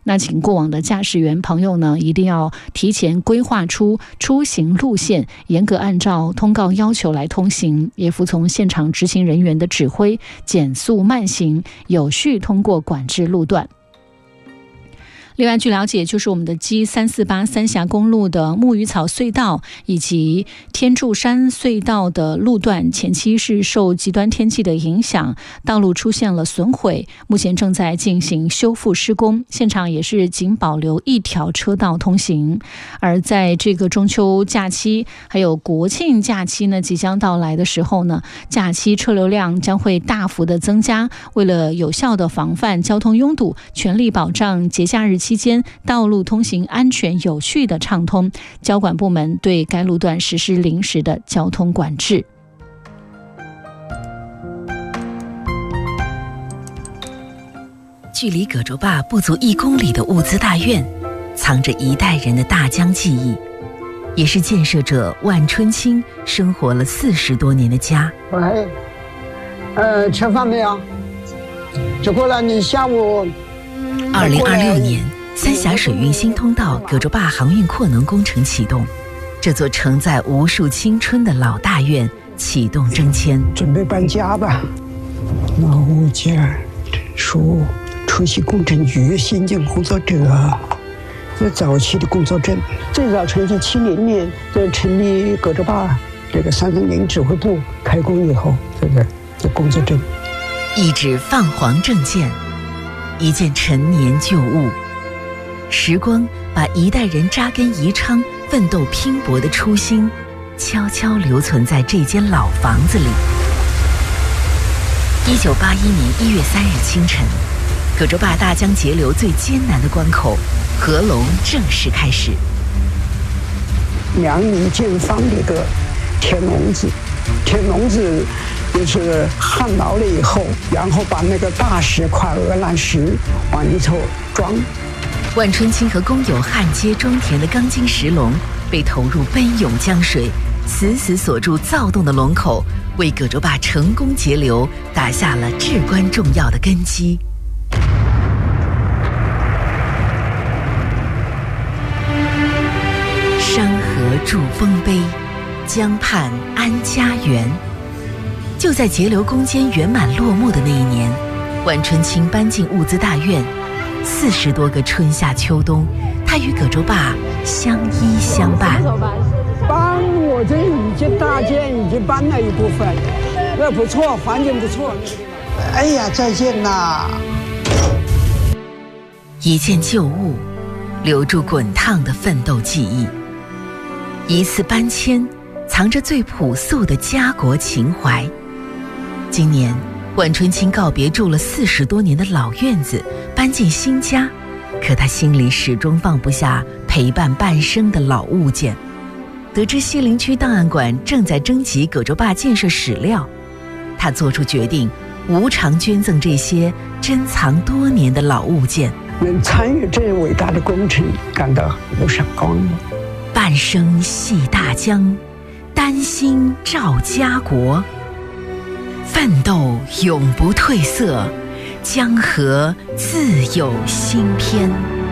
那请过往的驾驶员朋友呢，一定要提前规划出出行路线，严格按照通告要求来通行，也服从现场执行人员的指挥，减速慢行，有序通过管制路段。另外，据了解，就是我们的 G348 三峡公路的木鱼草隧道以及天柱山隧道的路段，前期是受极端天气的影响，道路出现了损毁，目前正在进行修复施工，现场也是仅保留一条车道通行。而在这个中秋假期还有国庆假期呢即将到来的时候呢，假期车流量将会大幅的增加，为了有效的防范交通拥堵，全力保障节假日期间道路通行安全有序的畅通，交管部门对该路段实施临时的交通管制。 距离葛洲坝不足1公里的物资大院，藏着一代人的大江记忆，也是建设者万春青生活了40多年的家。 喂，吃饭没有？吃过了，你下午。 2026年，三峡水运新通道葛洲坝航运扩能工程启动，这座承载无数青春的老大院启动征迁， 准备搬家吧。老物件属出席工程局新建工作者，这早期的工作证，最早成立70年，这成立葛洲坝这个330指挥部开工以后，这工作证， 一纸泛黄证件，一件陈年旧物。时光把一代人扎根宜昌、奋斗拼搏的初心，悄悄留存在这间老房子里。1981年1月3日清晨，葛洲坝大江截流最艰难的关口——合龙正式开始。 2米见方的一个铁笼子，铁笼子就是焊牢了以后，然后把那个大石块鹅卵石往里头装。 万春青和工友焊接装填的钢筋石笼被投入奔涌江水，死死锁住躁动的龙口，为葛洲坝成功截流打下了至关重要的根基。山河筑丰碑，江畔安家园。就在截流攻坚圆满落幕的那一年，万春青搬进物资大院，40多个春夏秋冬，他与葛洲坝相依相伴。 搬我这已经大件已经搬了一部分，那不错，环境不错。哎呀，再见啦！ 一件旧物，留住滚烫的奋斗记忆；一次搬迁，藏着最朴素的家国情怀。今年，万春青告别住了40多年的老院子，搬进新家，可他心里始终放不下陪伴半生的老物件。得知西陵区档案馆正在征集葛洲坝建设史料，他做出决定，无偿捐赠这些珍藏多年的老物件。 能参与这伟大的工程，感到无上光荣。 半生系大江，丹心照家国。奋斗永不褪色，江河自有新篇。